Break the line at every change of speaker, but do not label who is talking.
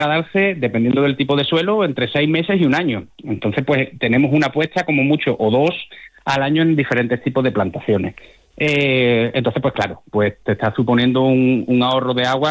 darse, dependiendo del tipo de suelo, entre 6 meses y un año. Entonces, pues tenemos una puesta como mucho, o 2 al año en diferentes tipos de plantaciones. Entonces, pues claro, pues te está suponiendo un ahorro de agua